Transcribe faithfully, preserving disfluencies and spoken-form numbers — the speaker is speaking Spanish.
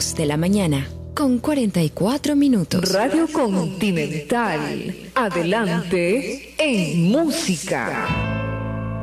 dos de la mañana, con cuarenta y cuatro minutos. Radio Continental. Adelante en música.